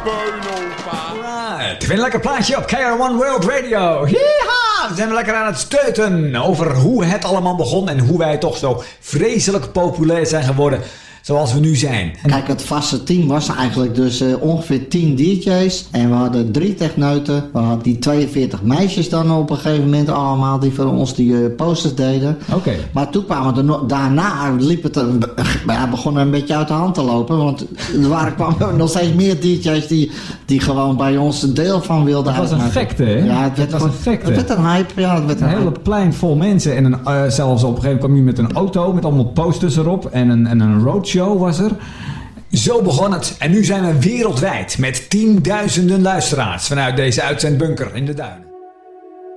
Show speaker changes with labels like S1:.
S1: Right, weer een lekker plaatje op KR1 World Radio. Yeehaw! We zijn lekker aan het steuten over hoe het allemaal begon en hoe wij toch zo vreselijk populair zijn geworden zoals we nu zijn.
S2: Kijk, het vaste team was eigenlijk dus ongeveer 10 DJ's. En we hadden 3 techneuten. We hadden die 42 meisjes dan op een gegeven moment allemaal die voor ons die posters deden.
S1: Oké.
S2: Maar toen kwamen er daarna liep het begon er een beetje uit de hand te lopen. Want er kwamen nog steeds meer DJ's die gewoon bij ons een deel van wilden
S1: uitmaken. Dat was een gekte, hè?
S2: Ja, het werd een hype. Ja, het werd
S1: een hele plein vol mensen. En zelfs op een gegeven moment kwam je met een auto met allemaal posters erop. En een roadshow was er. Zo begon het. En nu zijn we wereldwijd met 10.000 luisteraars vanuit deze uitzendbunker in de duinen.